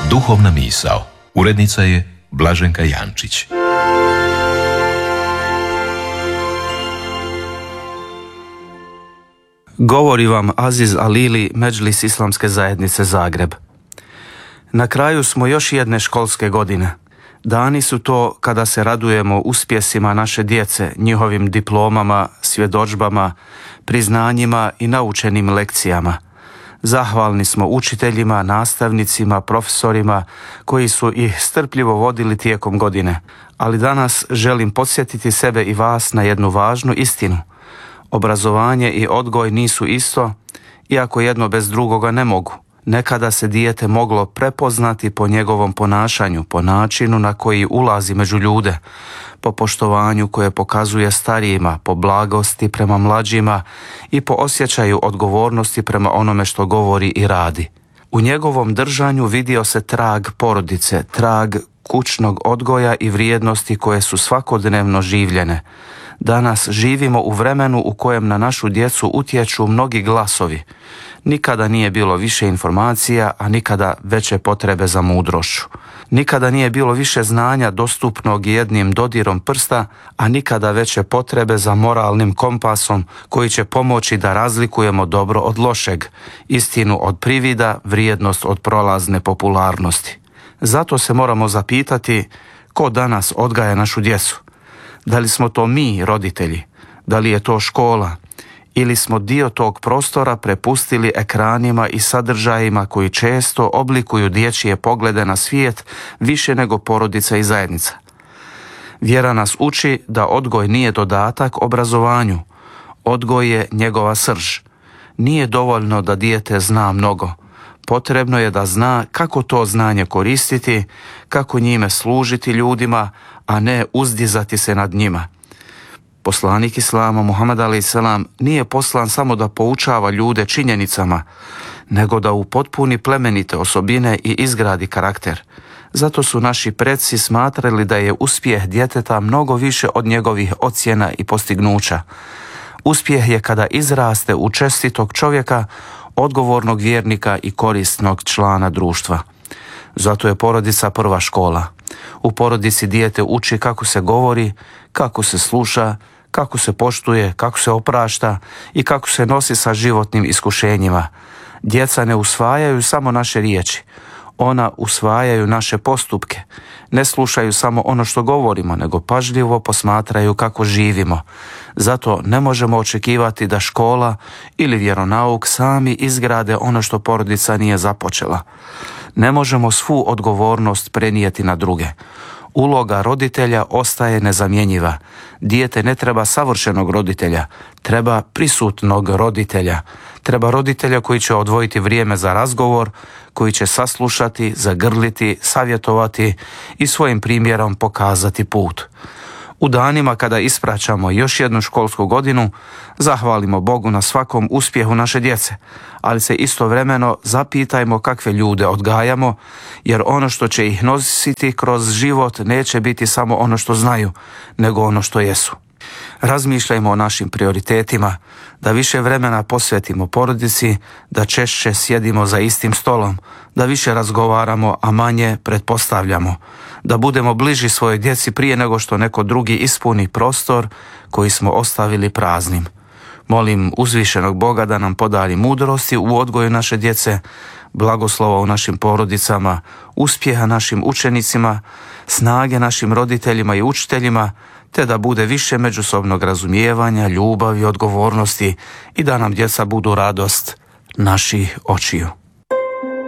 Duhovna misao. Urednica je Blaženka Jančić. Govori vam Aziz Alili, Medžlis Islamske zajednice Zagreb. Na kraju smo još jedne školske godine. Dani su to kada se radujemo uspjesima naše djece, njihovim diplomama, svjedodžbama, priznanjima i naučenim lekcijama. Zahvalni smo učiteljima, nastavnicima, profesorima koji su ih strpljivo vodili tijekom godine. Ali danas želim podsjetiti sebe i vas na jednu važnu istinu. Obrazovanje i odgoj nisu isto, iako jedno bez drugoga ne mogu. Nekada se dijete moglo prepoznati po njegovom ponašanju, po načinu na koji ulazi među ljude, po poštovanju koje pokazuje starijima, po blagosti prema mlađima i po osjećaju odgovornosti prema onome što govori i radi. U njegovom držanju vidio se trag porodice, trag kućnog odgoja i vrijednosti koje su svakodnevno življene. Danas živimo u vremenu u kojem na našu djecu utječu mnogi glasovi. Nikada nije bilo više informacija, a nikada veće potrebe za mudrošću. Nikada nije bilo više znanja dostupnog jednim dodirom prsta, a nikada veće potrebe za moralnim kompasom koji će pomoći da razlikujemo dobro od lošeg, istinu od privida, vrijednost od prolazne popularnosti. Zato se moramo zapitati ko danas odgaja našu djecu. Da li smo to mi, roditelji? Da li je to škola? Ili smo dio tog prostora prepustili ekranima i sadržajima koji često oblikuju dječje poglede na svijet više nego porodica i zajednica? Vjera nas uči da odgoj nije dodatak obrazovanju. Odgoj je njegova srž. Nije dovoljno da dijete zna mnogo. Potrebno je da zna kako to znanje koristiti, kako njime služiti ljudima, a ne uzdizati se nad njima. Poslanik Islama Muhammed a.s. nije poslan samo da poučava ljude činjenicama, nego da upotpuni plemenite osobine i izgradi karakter. Zato su naši preci smatrali da je uspjeh djeteta mnogo više od njegovih ocjena i postignuća. Uspjeh je kada izraste u čestitog čovjeka, odgovornog vjernika i korisnog člana društva. Zato je porodica prva škola. U porodici dijete uči kako se govori, kako se sluša, kako se poštuje, kako se oprašta i kako se nosi sa životnim iskušenjima. Djeca ne usvajaju samo naše riječi. Ona usvajaju naše postupke. Ne slušaju samo ono što govorimo, nego pažljivo posmatraju kako živimo. Zato ne možemo očekivati da škola ili vjeronauk sami izgrade ono što porodica nije započela. Ne možemo svu odgovornost prenijeti na druge. Uloga roditelja ostaje nezamjenjiva. Dijete ne treba savršenog roditelja, treba prisutnog roditelja. Treba roditelja koji će odvojiti vrijeme za razgovor, koji će saslušati, zagrliti, savjetovati i svojim primjerom pokazati put. U danima kada ispraćamo još jednu školsku godinu, zahvalimo Bogu na svakom uspjehu naše djece, ali se istovremeno zapitajmo kakve ljude odgajamo, jer ono što će ih nositi kroz život neće biti samo ono što znaju, nego ono što jesu. Razmišljajmo o našim prioritetima, da više vremena posvetimo porodici, da češće sjedimo za istim stolom, da više razgovaramo, a manje pretpostavljamo, da budemo bliži svojoj djeci prije nego što neko drugi ispuni prostor koji smo ostavili praznim. Molim uzvišenog Boga da nam podari mudrosti u odgoju naše djece, blagoslova u našim porodicama, uspjeha našim učenicima, snage našim roditeljima i učiteljima, te da bude više međusobnog razumijevanja, ljubavi, odgovornosti i da nam djeca budu radost naših očiju.